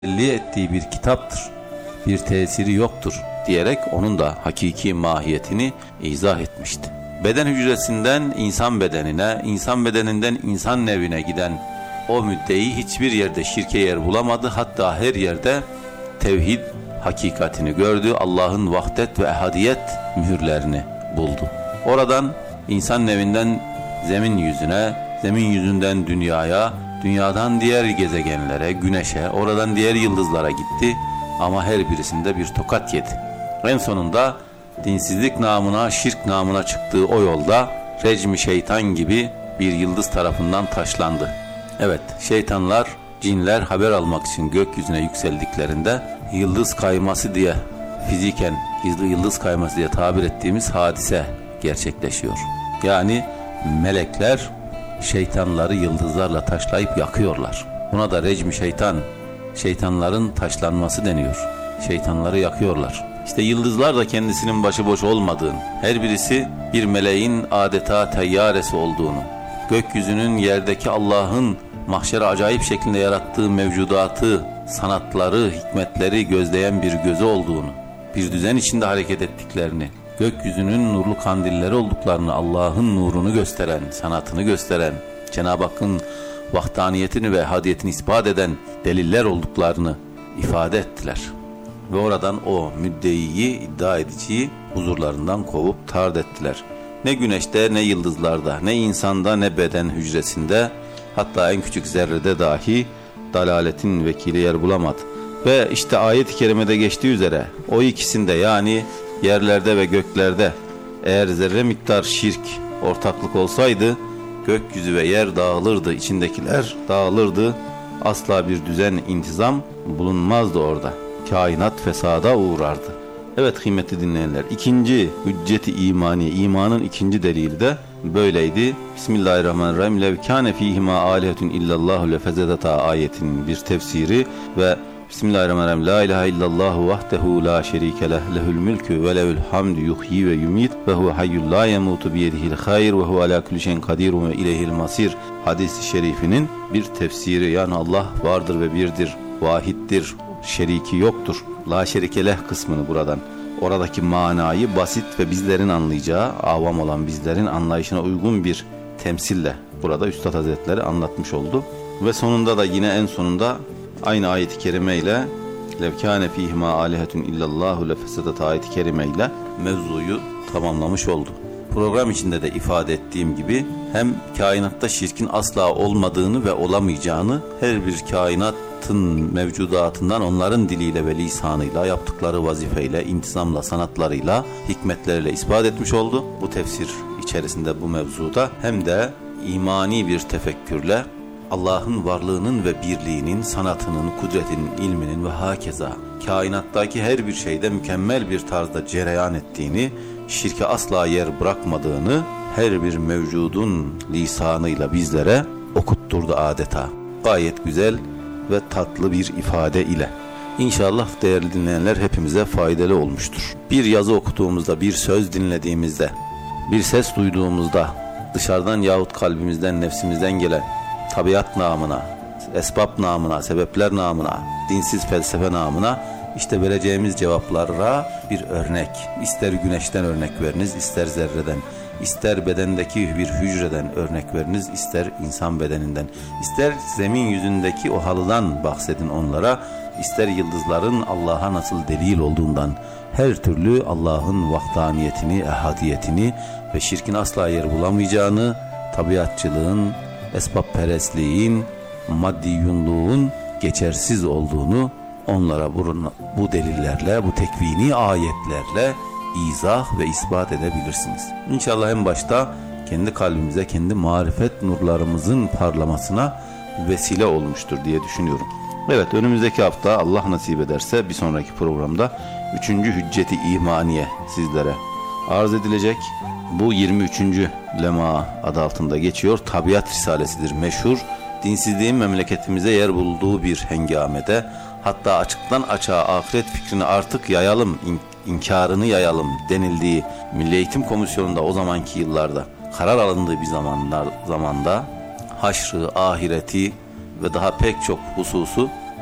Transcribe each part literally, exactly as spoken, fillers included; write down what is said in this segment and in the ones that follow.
tecelli ettiği bir kitaptır, bir tesiri yoktur diyerek onun da hakiki mahiyetini izah etmişti. Beden hücresinden insan bedenine, insan bedeninden insan nevine giden o müddeyi hiçbir yerde şirke yer bulamadı. Hatta her yerde tevhid hakikatini gördü, Allah'ın vahdet ve ehadiyet mühürlerini buldu. Oradan insan nevinden zemin yüzüne, zemin yüzünden dünyaya, dünyadan diğer gezegenlere, güneşe, oradan diğer yıldızlara gitti ama her birisinde bir tokat yedi. En sonunda dinsizlik namına, şirk namına çıktığı o yolda recmi şeytan gibi bir yıldız tarafından taşlandı. Evet, şeytanlar, cinler haber almak için gökyüzüne yükseldiklerinde yıldız kayması diye, fiziken yıldız kayması diye tabir ettiğimiz hadise gerçekleşiyor. Yani melekler şeytanları yıldızlarla taşlayıp yakıyorlar. Buna da recmi şeytan, şeytanların taşlanması deniyor. Şeytanları yakıyorlar. İşte yıldızlar da kendisinin başıboş olmadığını, her birisi bir meleğin adeta teyyaresi olduğunu, gökyüzünün yerdeki Allah'ın mahşere acayip şeklinde yarattığı mevcudatı, sanatları, hikmetleri gözleyen bir gözü olduğunu, bir düzen içinde hareket ettiklerini, gökyüzünün nurlu kandilleri olduklarını, Allah'ın nurunu gösteren, sanatını gösteren, Cenab-ı Hakk'ın vahdaniyetini ve hadiyetini ispat eden deliller olduklarını ifade ettiler. Ve oradan o müddeiyi, iddia ediciyi huzurlarından kovup tard ettiler. Ne güneşte, ne yıldızlarda, ne insanda, ne beden hücresinde, hatta en küçük zerrede dahi dalaletin vekili yer bulamadı. Ve işte ayet-i kerimede geçtiği üzere o ikisinde, yani yerlerde ve göklerde eğer zerre miktar şirk, ortaklık olsaydı gökyüzü ve yer dağılırdı, içindekiler dağılırdı. Asla bir düzen, intizam bulunmazdı orada. Kainat fesada uğrardı. Evet kıymetli dinleyenler, ikinci hücceti imani, imanın ikinci delili de böyleydi. Bismillahirrahmanirrahim. Lev kâne fîhimâ âlihetun illallahu lefezedetâ ayetinin bir tefsiri ve Bismillahirrahmanirrahim. La ilahe illallahu vahdehu la şerike leh, lehül mülkü ve lehül hamdü yuhyi ve yumit ve huve hayyul la yemutu biyedihil hayr ve huve ala kulli şeyin kadirun ve ileyhil masir hadis-i şerifinin bir tefsiri. Yani Allah vardır ve birdir, vahittir, şeriki yoktur. La şerike leh kısmını buradan, oradaki manayı basit ve bizlerin anlayacağı, avam olan bizlerin anlayışına uygun bir temsille burada Üstad Hazretleri anlatmış oldu. Ve sonunda da yine en sonunda aynı ayet-i kerime ile lev kâne fîhimâ âlihetun illallahu lefesedet ayet-i kerime ile mevzuyu tamamlamış oldu. Program içinde de ifade ettiğim gibi hem kainatta şirkin asla olmadığını ve olamayacağını her bir kainatın mevcudatından onların diliyle ve lisanıyla, yaptıkları vazifeyle, intizamla, sanatlarıyla, hikmetleriyle ispat etmiş oldu. Bu tefsir içerisinde bu mevzuda hem de imani bir tefekkürle Allah'ın varlığının ve birliğinin, sanatının, kudretinin, ilminin ve hakeza kainattaki her bir şeyde mükemmel bir tarzda cereyan ettiğini, şirke asla yer bırakmadığını her bir mevcudun lisanıyla bizlere okutturdu adeta. Gayet güzel ve tatlı bir ifade ile. İnşallah değerli dinleyenler hepimize faydalı olmuştur. Bir yazı okuduğumuzda, bir söz dinlediğimizde, bir ses duyduğumuzda, dışarıdan yahut kalbimizden, nefsimizden gelen tabiat namına, esbab namına, sebepler namına, dinsiz felsefe namına işte vereceğimiz cevaplara bir örnek. İster güneşten örnek veriniz, ister zerreden, ister bedendeki bir hücreden örnek veriniz, ister insan bedeninden, ister zemin yüzündeki o halıdan bahsedin onlara, ister yıldızların Allah'a nasıl delil olduğundan, her türlü Allah'ın vahdaniyetini, ehadiyetini ve şirkin asla yer bulamayacağını, tabiatçılığın, esbabperestliğin, maddiyunluğun geçersiz olduğunu onlara bu, bu delillerle, bu tekvini ayetlerle izah ve ispat edebilirsiniz. İnşallah en başta kendi kalbimize, kendi marifet nurlarımızın parlamasına vesile olmuştur diye düşünüyorum. Evet, önümüzdeki hafta Allah nasip ederse bir sonraki programda üçüncü hücceti imaniye sizlere arz edilecek. Bu yirmi üçüncü lema adı altında geçiyor. Tabiat Risalesidir meşhur. Dinsizliğin memleketimize yer bulduğu bir hengamede, hatta açıktan açığa ahiret fikrini artık yayalım, in- inkarını yayalım denildiği Milli Eğitim Komisyonu'nda o zamanki yıllarda karar alındığı bir zamanlar, zamanda haşrı, ahireti ve daha pek çok hususu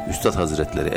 Üstad Hazretleri